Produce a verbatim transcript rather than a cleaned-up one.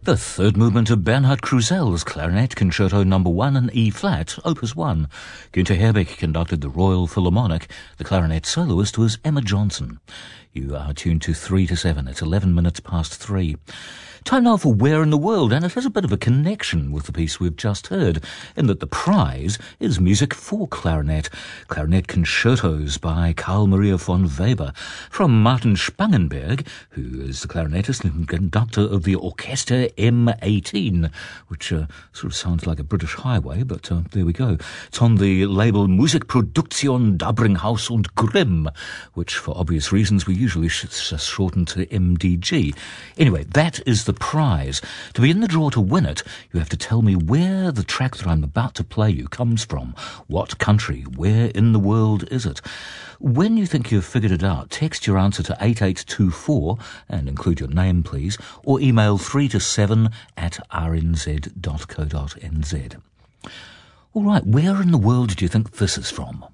The third movement of Bernhard Krusel's Clarinet Concerto Number One in E-flat, Opus One. Günter Herbeck conducted the Royal Philharmonic. The clarinet soloist was Emma Johnson. You are tuned to three to seven. It's eleven minutes past three. Time now for Where in the World, and it has a bit of a connection with the piece we've just heard, in that the prize is music for clarinet. Clarinet Concertos by Carl Maria von Weber, from Martin Spangenberg, who is the clarinetist and conductor of the Orchester M eighteen, which uh, sort of sounds like a British highway, but uh, there we go. It's on the label Musikproduktion Dabringhaus und Grimm, which for obvious reasons we usually sh- shorten to M D G. Anyway, that is the prize. To be in the draw to win it, you have to tell me where the track that I'm about to play you comes from. What country? Where in the world is it? When you think you've figured it out, text your answer to eight eight two four and include your name, please, or email three to seven at r n z dot co dot n z. All right, where in the world do you think this is from?